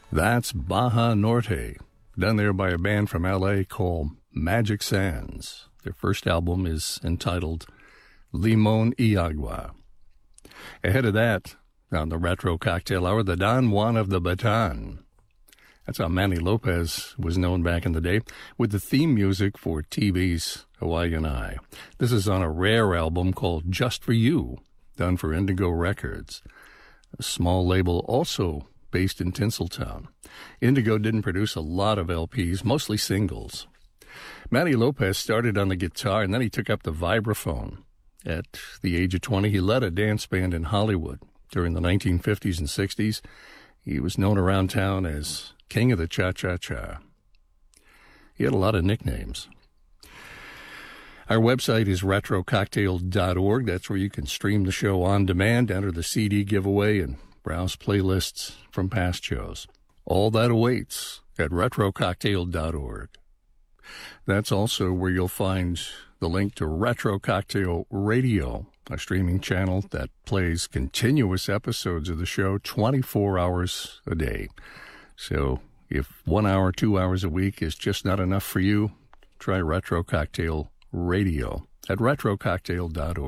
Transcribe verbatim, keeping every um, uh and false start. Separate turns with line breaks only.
That's Baja Norte, done there by a band from L A called Magic Sands. Their first album is entitled Limon y Agua. Ahead of that, on the Retro Cocktail Hour, the Don Juan of the Baton. That's how Manny Lopez was known back in the day, with the theme music for T V's Hawaiian Eye. This is on a rare album called Just For You, done for Indigo Records, a small label also based in Tinseltown. Indigo didn't produce a lot of L Ps, mostly singles. Manny Lopez started on the guitar, and then he took up the vibraphone. At the age of twenty, he led a dance band in Hollywood. During the nineteen fifties and sixties, he was known around town as King of the Cha-Cha-Cha. He had a lot of nicknames. Our website is retro cocktail dot org. That's where you can stream the show on demand, enter the C D giveaway, and browse playlists from past shows. All that awaits at retro cocktail dot org. That's also where you'll find the link to Retro Cocktail Radio, a streaming channel that plays continuous episodes of the show twenty-four hours a day. So if one hour, two hours a week is just not enough for you, try Retro Cocktail Radio at retro cocktail dot org.